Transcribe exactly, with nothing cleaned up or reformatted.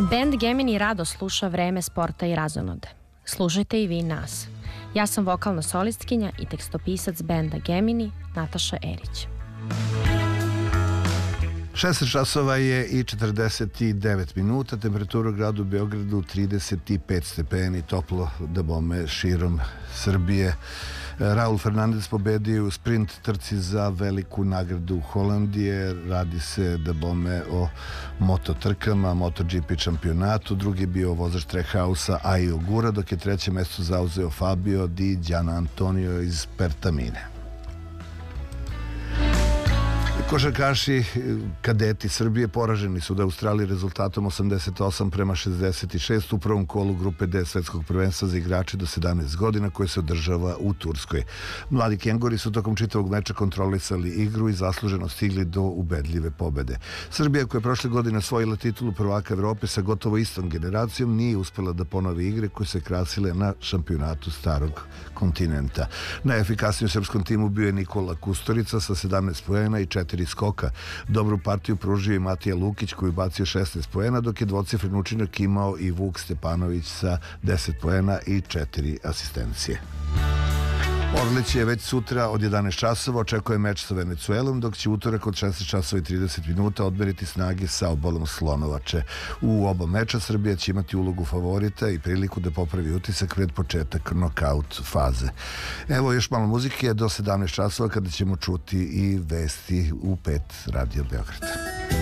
Bend Gemini rado sluša Vreme sporta i razonode. Slušajte i vi nas. Ja sam vokalna solistkinja i tekstopisac benda Gemini, Nataša Erić. šesnaest časova je i četrdeset devet minuta, temperatura u gradu Beogradu trideset pet stepeni, toplo da bome širom Srbije. Raul Fernandez pobedio u sprint trci za veliku nagradu Holandije. Radi se da bome o moto trkama, MotoGP šampionatu. Drugi je bio vozač Trehausa Aio Gura, dok je treće mesto zauzeo Fabio Di Gianantonio iz Pertamine. Košarkaši kadeti Srbije poraženi su od Australije rezultatom osamdeset osam prema šezdeset šest u prvom kolu grupe D svetskog prvenstva za igrače do sedamnaest godina koje se održava u Turskoj. Mladi Kengori su tokom čitavog meča kontrolisali igru i zasluženo stigli do ubedljive pobede. Srbija, koja je prošle godine osvojila titulu prvaka Evrope sa gotovo istom generacijom, nije uspela da ponovi igre koje se krasile na šampionatu starog kontinenta. Najefikasniji u srpskom timu bio je Nikola Kusturica sa sedamnaest poena i četiri skoka. Dobru partiju pružio i Matija Lukić koji je bacio šesnaest poena, dok je dvocifren učinak imao i Vuk Stepanović sa deset poena i četiri asistencije. Orlić je već sutra od jedanaest časova, očekuje meč sa Venecuelom, dok će utorak od šesnaest časova i trideset minuta odmeriti snage sa obalom Slonovače. U oba meča Srbija će imati ulogu favorita i priliku da popravi utisak pred početak nokaut faze. Evo još malo muzike do sedamnaest časova kada ćemo čuti i vesti u pet Radio Beograda.